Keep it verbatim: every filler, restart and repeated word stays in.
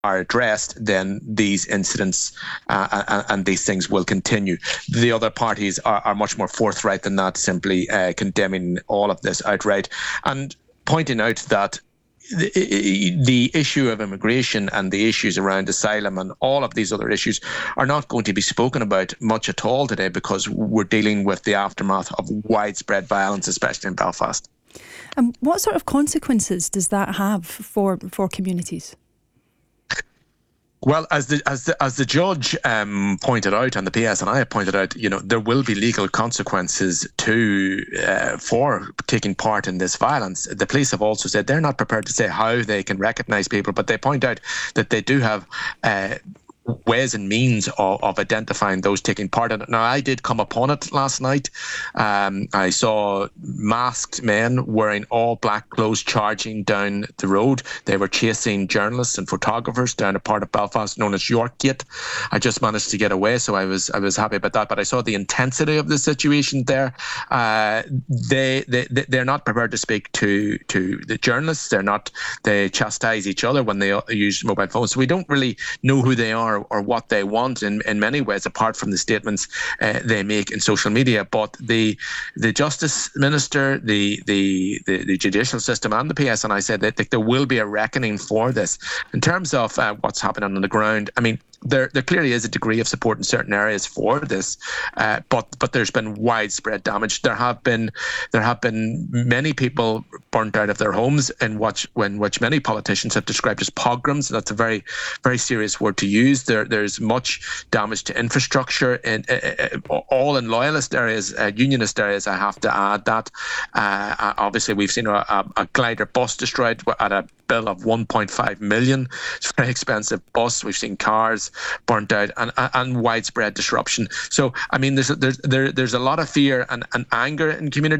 are addressed, then these incidents uh, and, and these things will continue. The other parties are, are much more forthright than that, simply uh, condemning all of this outright and pointing out that the, the issue of immigration and the issues around asylum and all of these other issues are not going to be spoken about much at all today, because we're dealing with the aftermath of widespread violence, especially in Belfast. And what sort of consequences does that have for, for communities? Well, as the as the as the judge um, pointed out, and the P S N I pointed out, you know, there will be legal consequences to uh, for taking part in this violence. The police have also said they're not prepared to say how they can recognise people, but they point out that they do have Uh, ways and means of, of identifying those taking part in it. Now, I did come upon it last night. Um, I saw masked men wearing all black clothes charging down the road. They were chasing journalists and photographers down a part of Belfast known as Yorkgate. I just managed to get away, so I was I was happy about that. But I saw the intensity of the situation there. Uh, they they they're not prepared to speak to to the journalists. They're not. They chastise each other when they use mobile phones. So we don't really know who they are or what they want in, in many ways, apart from the statements uh, they make in social media. But the the Justice Minister, the the, the, the judicial system and the P S N I said that there will be a reckoning for this. In terms of uh, what's happening on the ground, I mean, There, there clearly is a degree of support in certain areas for this, uh, but but there's been widespread damage. There have been there have been many people burnt out of their homes, in which when which many politicians have described as pogroms. That's a very very serious word to use. There there's much damage to infrastructure, in uh, uh, all in loyalist areas, uh, unionist areas. I have to add that. Uh, obviously, we've seen a, a, a glider bus destroyed at a bill of one point five million. It's a very expensive bus. We've seen cars burnt out and and widespread disruption. So I mean, there's there's there, there's a lot of fear and, and anger in communities.